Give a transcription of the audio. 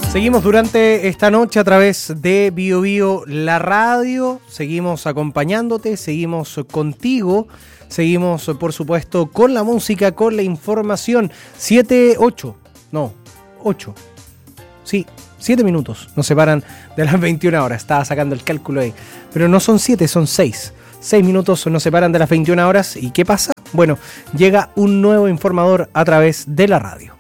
Seguimos durante esta noche a través de Bio Bio, la radio. Seguimos acompañándote, seguimos contigo. Seguimos, por supuesto, con la música, con la información. 7 minutos nos separan de las 21 horas. Estaba sacando el cálculo ahí. Pero no son 7, son 6. 6 minutos nos separan de las 21 horas. ¿Y qué pasa? Bueno, llega un nuevo informador a través de la radio.